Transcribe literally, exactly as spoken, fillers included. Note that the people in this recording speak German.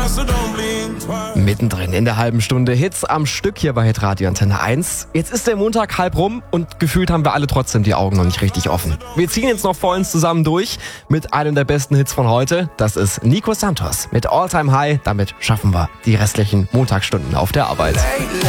Mittendrin in der halben Stunde Hits am Stück hier bei Hitradio Antenne eins. Jetzt ist der Montag halb rum und gefühlt haben wir alle trotzdem die Augen noch nicht richtig offen. Wir ziehen jetzt noch vollends zusammen durch mit einem der besten Hits von heute. Das ist Nico Santos mit All Time High. Damit schaffen wir die restlichen Montagsstunden auf der Arbeit. Lately,